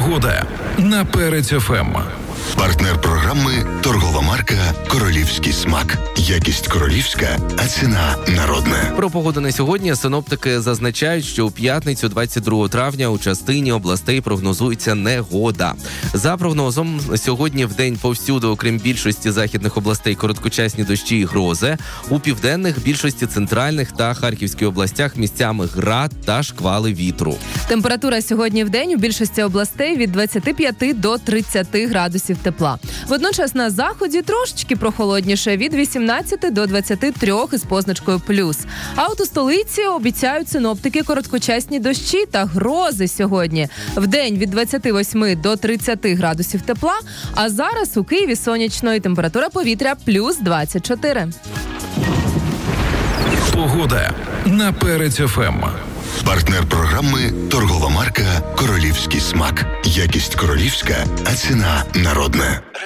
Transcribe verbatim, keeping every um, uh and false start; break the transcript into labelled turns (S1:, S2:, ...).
S1: Погода на Перець еф ем.
S2: Партнер програми – торгова марка «Королівський смак». Якість королівська, а ціна народна.
S3: Про погоду на сьогодні синоптики зазначають, що у п'ятницю двадцять другого травня у частині областей прогнозується негода. За прогнозом, сьогодні в день повсюди, окрім більшості західних областей, короткочасні дощі і грози. У південних, більшості центральних та Харківській областях місцями град та шквали вітру.
S4: Температура сьогодні в день у більшості областей від двадцяти п'яти до тридцяти градусів тепла. Водночас на заході трошечки прохолодніше від вісімнадцяти до двадцяти трьох із позначкою плюс. А от у столиці обіцяють синоптики короткочасні дощі та грози сьогодні. В день від двадцяти восьми до тридцяти градусів тепла, а зараз у Києві сонячно і температура повітря плюс двадцять чотири.
S1: Погода на Перець еф ем.
S2: Партнер програми – торгова марка «Королівський смак». Якість королівська, а ціна народна.